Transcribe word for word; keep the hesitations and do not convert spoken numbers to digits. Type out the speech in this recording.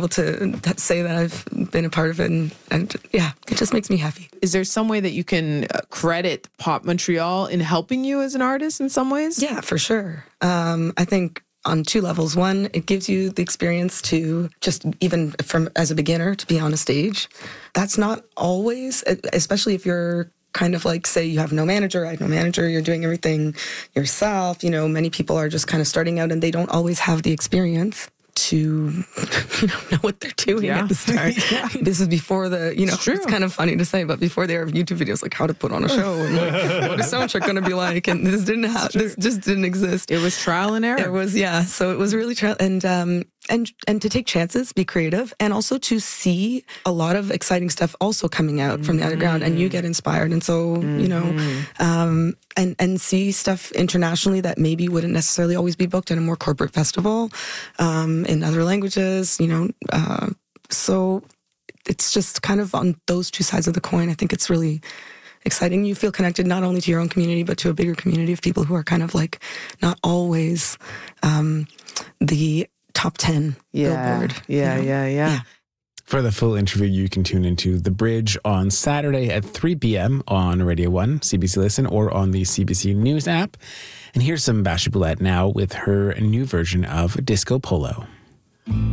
able to say that I've been a part of it. And, and yeah, it just makes me happy. Is there some way that you can credit Pop Montreal in helping you as an artist in some ways? Yeah, for sure. Um, I think on two levels. One, it gives you the experience to just even from as a beginner to be on a stage. That's not always, especially if you're kind of like, say you have no manager, I have no manager, you're doing everything yourself. You know, many people are just kind of starting out and they don't always have the experience to you know, know what they're doing yeah. at the start. yeah. This is before the, you know, it's, it's kind of funny to say, but before there are YouTube videos like how to put on a show and like, what is soundtrack going to be like? And this didn't have, this just didn't exist. It was trial and error. It was, yeah. So it was really trial and, um, and, and to take chances, be creative, and also to see a lot of exciting stuff also coming out mm-hmm. from the underground, and you get inspired. And so, mm-hmm. you know, um, and, and see stuff internationally that maybe wouldn't necessarily always be booked at a more corporate festival, um, in other languages, you know, uh, so it's just kind of on those two sides of the coin. I think it's really exciting. You feel connected not only to your own community, but to a bigger community of people who are kind of like not always, um, the top ten yeah, Billboard. Yeah, you know? yeah, yeah, yeah. For the full interview, you can tune into The Bridge on Saturday at three p.m. on Radio one, C B C Listen, or on the C B C News app. And here's some Bashia Bulette now with her new version of Disco Polo.